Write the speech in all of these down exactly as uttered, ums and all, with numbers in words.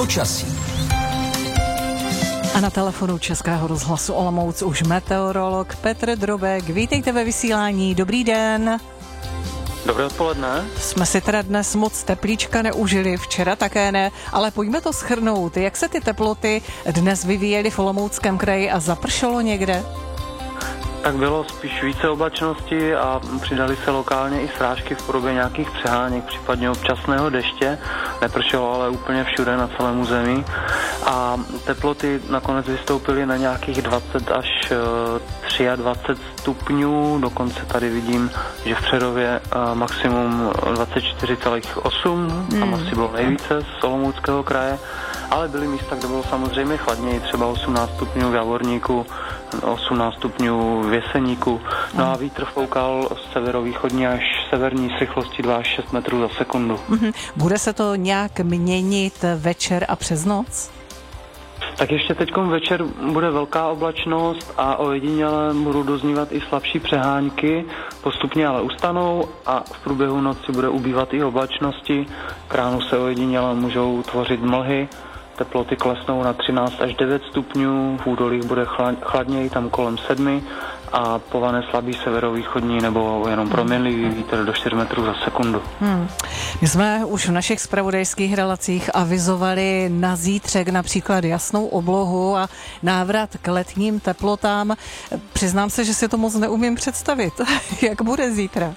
Počasí. A na telefonu Českého rozhlasu Olomouc už meteorolog Petr Drobek. Vítejte ve vysílání, dobrý den. Dobré odpoledne. Jsme si teda dnes moc teplíčka neužili, včera také ne, ale pojďme to shrnout. Jak se ty teploty dnes vyvíjely v Olomouckém kraji a zapršelo někde? Tak bylo spíš více oblačnosti a přidali se lokálně i srážky v podobě nějakých přeháněk, případně občasného deště. Nepršelo ale úplně všude na celém území. A teploty nakonec vystoupily na nějakých dvacet až dvacet tři stupňů. Dokonce tady vidím, že v Přerově maximum dvacet čtyři celá osm. Hmm. Tam asi bylo nejvíce z Olomouckého kraje. Ale byly místa, kde bylo samozřejmě chladněji, třeba osmnáct stupňů v Javorníku, osmnáct stupňů v Jeseníku. No a vítr foukal z severovýchodní až severní s rychlostí dva až šest metrů za sekundu. Bude se to nějak měnit večer a přes noc? Tak ještě teďkom večer bude velká oblačnost a ojediněle budou doznívat i slabší přehánky, postupně ale ustanou a v průběhu noci bude ubývat i oblačnosti. K ránu se ojediněle můžou tvořit mlhy, teploty klesnou na třináct až devět stupňů, v údolích bude chladněji, tam kolem sedmi a povane slabý severovýchodní nebo jenom proměnlivý vítr do čtyř metrů za sekundu. Hmm. My jsme už v našich zpravodajských relacích avizovali na zítřek například jasnou oblohu a návrat k letním teplotám. Přiznám se, že si to moc neumím představit. Jak bude zítra?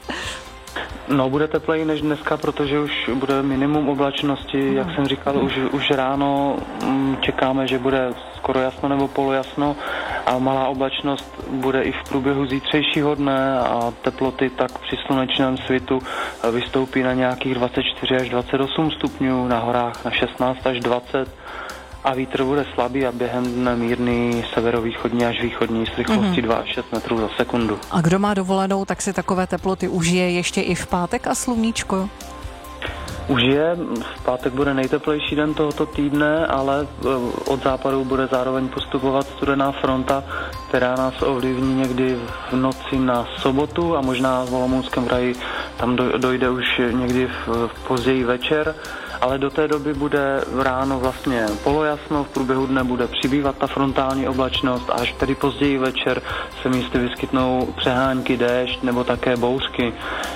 No, bude tepleji než dneska, protože už bude minimum oblačnosti, jak jsem říkal, už, už ráno čekáme, že bude skoro jasno nebo polojasno a malá oblačnost bude i v průběhu zítřejšího dne a teploty tak při slunečném svitu vystoupí na nějakých dvacet čtyři až dvacet osm stupňů, na horách na šestnáct až dvacet. A vítr bude slabý a během dne mírný severovýchodní až východní s rychlostí mm-hmm. dva až šest metrů za sekundu. A kdo má dovolenou, tak si takové teploty užije ještě i v pátek a sluníčko? Užije, v pátek bude nejteplejší den tohoto týdne, ale od západu bude zároveň postupovat studená fronta, která nás ovlivní někdy v noci na sobotu a možná v Olomouckém kraji tam dojde už někdy v později večer. Ale do té doby bude ráno vlastně polojasno, v průběhu dne bude přibývat ta frontální oblačnost a až tedy později večer se místy vyskytnou přehánky, déšť nebo také bouřky.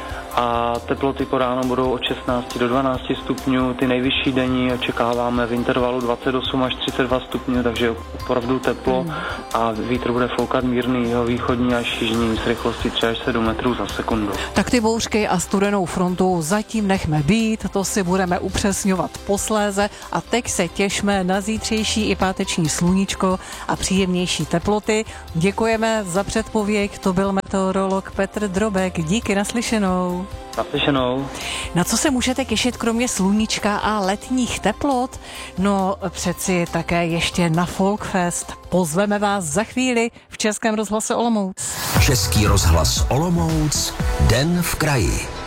A teploty po ráno budou od šestnáct do dvanáct stupňů, ty nejvyšší denní očekáváme v intervalu dvacet osm až třicet dva stupňů, takže opravdu teplo a vítr bude foukat mírný jihovýchodní až jižní s rychlostí tři až sedm metrů za sekundu. Tak ty bouřky a studenou frontu zatím nechme být, to si budeme upřesňovat posléze a teď se těšme na zítřejší i páteční sluníčko a příjemnější teploty. Děkujeme za předpověď, to byl meteorolog Petr Drobek, díky, naslyšenou. Naslyšenou. Na co se můžete těšit kromě sluníčka a letních teplot? No přeci také ještě na Folkfest. Pozveme vás za chvíli v Českém rozhlase Olomouc. Český rozhlas Olomouc, den v kraji.